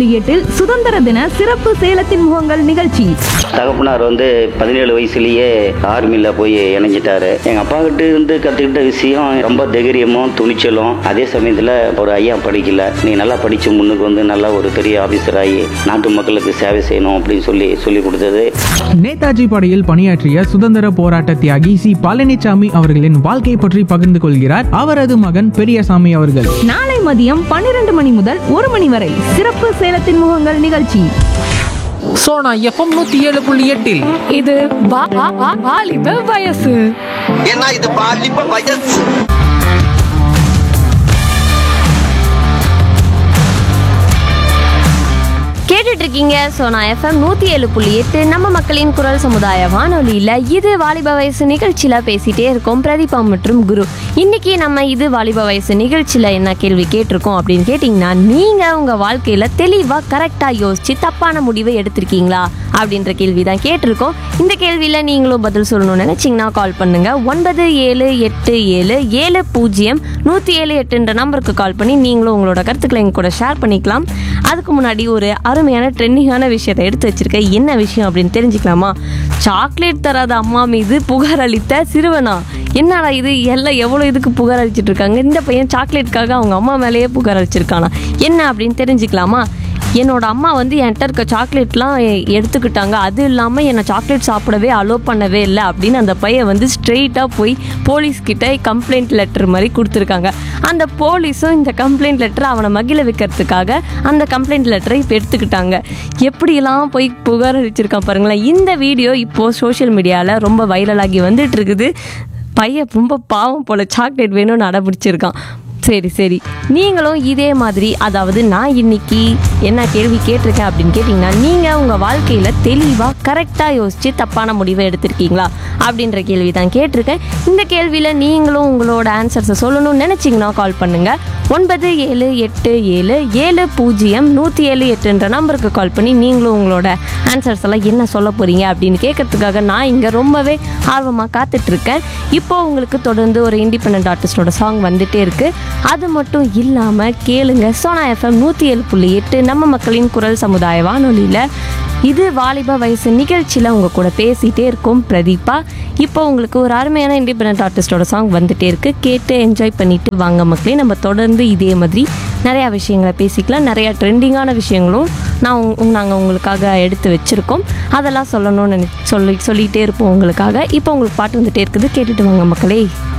107.8 சுதந்திர தின சிறப்பு சேலத்தின் முகங்கள் நிகழ்ச்சி. தகப்பனார் 17 வயசுலயே ஆர்மியில் போய் இணைஞ்சிட்டாரு. எங்கள் அப்பா கிட்ட இருந்து கற்றுக்கிட்ட விஷயம் ரொம்ப தைரியமும் துணிச்சலும். அதே சமயத்தில் ஒரு ஐயா படிக்கல, நீ நல்லா படித்து முன்னுக்கு நல்லா ஒரு பெரிய ஆஃபீஸர் ஆகி நாட்டு மக்களுக்கு சேவை செய்யணும் அப்படின்னு சொல்லி கொடுத்தது. நேதாஜி படையில் பணியாற்றிய சுதந்திர போராட்ட தியாகி சி பழனிசாமி அவர்களின் வாழ்க்கை பற்றி பகிர்ந்து கொள்கிறார் அவரது மகன் பெரியசாமி அவர்கள். நாளை மதியம் 12 மணி முதல் 1 மணி வரை சிறப்பு சேலத்தின் முகங்கள் நிகழ்ச்சி. சோனா FM 107.8 இது வாலிப வயசு. ஏன்னா இது வாலிப வயசு. கேட்டுட்டு இருக்கீங்க சோனா FM 107.8 நம்ம மக்களின் குரல் சமுதாய வானொலியில இது வாலிப வயசு நிகழ்ச்சியில பேசிட்டே இருக்கோம் பிரதீபா மற்றும் குரு. இன்னைக்கு நம்ம இது வாலிப வயசு நிகழ்ச்சியில என்ன கேள்வி கேட்டிருக்கோம் அப்படின்னு கேட்டிங்கன்னா, நீங்க உங்க வாழ்க்கையில தெளிவா கரெக்டா யோசிச்சு தப்பான முடிவை எடுத்திருக்கீங்களா அப்படின்ற கேள்வி தான் கேட்டிருக்கோம். இந்த கேள்வியில நீங்களும் பதில் சொல்லணும்னு நினைச்சீங்கன்னா கால் பண்ணுங்க 9787700178 நம்பருக்கு கால் பண்ணி நீங்களும் உங்களோட கருத்துக்களை எங்க கூட ஷேர் பண்ணிக்கலாம். அதுக்கு முன்னாடி ஒரு அருமையான ட்ரெண்டிங்கான விஷயத்தை எடுத்து வச்சிருக்கேன். என்ன விஷயம் அப்படின்னு தெரிஞ்சுக்கலாமா? சாக்லேட் தராத அம்மா மீது புகார் அளித்த சிறுவனா. என்னடா இது, எல்லாம் எவ்வளோ இதுக்கு புகார் அளிச்சிட்டு இருக்காங்க. இந்த பையன் சாக்லேட்டுக்காக அவங்க அம்மா மேலேயே புகார் அளிச்சிருக்கானா என்ன அப்படின்னு தெரிஞ்சுக்கலாமா? என்னோட அம்மா என்கிட்ட இருக்க சாக்லேட்லாம் எடுத்துக்கிட்டாங்க, அது இல்லாமல் என்னை சாக்லேட் சாப்பிடவே அலோவ் பண்ணவே இல்லை அப்படின்னு அந்த பையன் ஸ்ட்ரெயிட்டாக போய் போலீஸ்கிட்ட கம்ப்ளைண்ட் லெட்டர் மாதிரி கொடுத்துருக்காங்க. அந்த போலீஸும் இந்த கம்ப்ளைண்ட் லெட்டரை அவனை மகிழ வைக்கிறதுக்காக அந்த கம்ப்ளைண்ட் லெட்டரை இப்போ எடுத்துக்கிட்டாங்க. எப்படியெல்லாம் போய் புகார் அளிச்சிருக்கான் பாருங்களேன். இந்த வீடியோ இப்போது சோஷியல் மீடியாவில் ரொம்ப வைரலாகி வந்துட்டு இருக்குது. பையன் ரொம்ப பாவம் போல் சாக்லேட் வேணும்னு அடம்பிடிச்சிருக்கான். சரி நீங்களும் இதே மாதிரி, அதாவது நான் இன்னைக்கு என்ன கேள்வி கேட்டிருக்கேன் அப்படின்னு கேட்டிங்கன்னா, நீங்கள் உங்கள் வாழ்க்கையில் தெளிவாக கரெக்டாக யோசித்து தப்பான முடிவை எடுத்திருக்கீங்களா அப்படின்ற கேள்வி தான் கேட்டிருக்கேன். இந்த கேள்வியில் நீங்களும் உங்களோட ஆன்சர்ஸை சொல்லணும்னு நினச்சிங்கன்னா கால் பண்ணுங்கள் 9787700178 நம்பருக்கு கால் பண்ணி நீங்களும் உங்களோட ஆன்சர்ஸ் எல்லாம் என்ன சொல்ல போகிறீங்க அப்படின்னு கேட்கறதுக்காக நான் இங்கே ரொம்பவே ஆர்வமாக காத்துட்ருக்கேன். இப்போது உங்களுக்கு தொடர்ந்து ஒரு இண்டிபெண்டன்ட் ஆர்டிஸ்டோட சாங் வந்துகிட்டே இருக்குது. அது மட்டும் இல்லாமல் கேளுங்க சோனா FM 107.8 நம்ம மக்களின் குரல் சமுதாய வானொலியில் இது வாலிப வயசு நிகழ்ச்சியில் உங்கள் கூட பேசிகிட்டே இருக்கும் பிரதீபா. இப்போ உங்களுக்கு ஒரு அருமையான இண்டிபெண்டன்ட் ஆர்டிஸ்டோட சாங் வந்துகிட்டே இருக்குது. கேட்டு என்ஜாய் பண்ணிவிட்டு வாங்க மக்களே. நம்ம தொடர்ந்து இதே மாதிரி நிறையா விஷயங்களை பேசிக்கலாம். நிறையா ட்ரெண்டிங்கான விஷயங்களும் நாங்கள் உங்களுக்காக எடுத்து வச்சுருக்கோம். அதெல்லாம் சொல்லணும்னு சொல்லிகிட்டே இருப்போம் உங்களுக்காக. இப்போ உங்களுக்கு பாட்டு வந்துகிட்டே இருக்குது, கேட்டுட்டு வாங்க மக்களே.